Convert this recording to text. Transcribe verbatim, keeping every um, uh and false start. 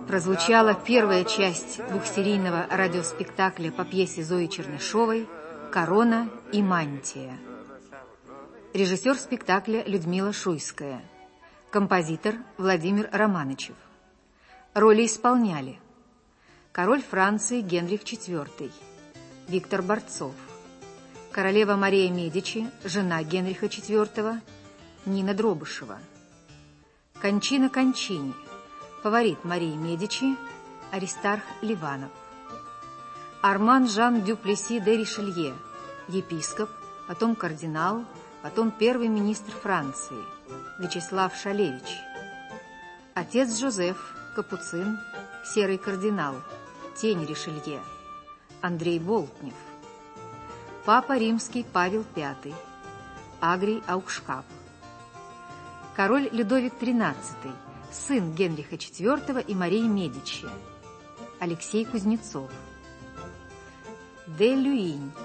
Прозвучала первая часть двухсерийного радиоспектакля по пьесе Зои Чернышевой «Корона и мантия». Режиссер спектакля Людмила Шуйская. Композитор Владимир Романычев. Роли исполняли: король Франции Генрих четвёртый, Виктор Борцов; королева Мария Медичи, жена Генриха четвёртого, Нина Дробышева; Кончина Кончини, фаворит Марии Медичи, Аристарх Ливанов; Арман Жан дю Плесси де Ришелье, епископ, потом кардинал, потом первый министр Франции, Вячеслав Шалевич; отец Жозеф, капуцин, серый кардинал, тень Ришелье, Андрей Болтнев; папа римский Павел пятый, Агрий Аукшкап; король Людовик тринадцатый, сын Генриха четвёртого и Марии Медичи, Алексей Кузнецов; де Люинь,